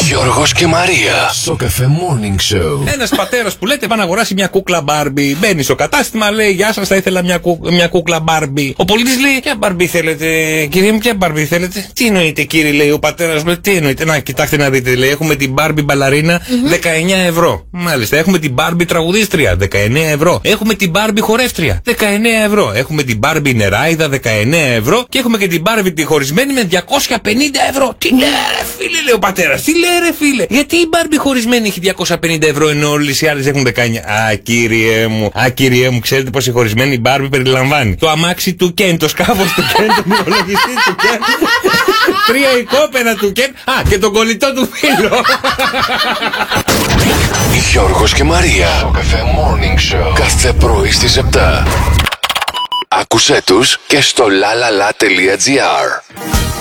Γιώργος και Μαρία. Στο Cafe Morning Show. Ένας πατέρας που λέτε πάει να αγοράσει μια κούκλα Μπάρμπι. Μπαίνει στο κατάστημα, λέει: Γεια σας, θα ήθελα μια κούκλα Μπάρμπι. Ο πολίτης λέει: Ποια Μπάρμπι θέλετε, κύριε μου, ποια Μπάρμπι θέλετε? Τι εννοείται, κύριε, λέει ο πατέρας. Λέει: Τι εννοείται? Να, κοιτάξτε να δείτε, λέει: Έχουμε την Μπάρμπι μπαλαρίνα 19 ευρώ. Μάλιστα, έχουμε την Μπάρμπι τραγουδίστρια 19 ευρώ. Έχουμε την Μπάρμπι χορεύτρια 19 ευρώ. Έχουμε την Μπάρμπι νεράιδα 19 ευρώ. Και έχουμε και την Μπάρμπι τη χωρισμένη με 250 ευρώ. Τι λέει, ρε φίλε, λέει ο πατέρας. Τι λέει, ρε φίλε. Γιατί η Μπάρμπι χωρισμένη έχει 250 ευρώ ενώ όλες οι άλλες έχουν 19? Κύριε μου, ξέρετε πως η χωρισμένη Μπάρμπι περιλαμβάνει το αμάξι του Κεν, το σκάφος του Κεν, τον υπολογιστή του Κεν, 3 οικόπαινα του Κεν, και τον κολλητό του φίλο. Γιώργος και Μαρία. Στο Cafe Morning Show. Κάθε πρωί στις 7. Άκουσέ τους και στο lalala.gr.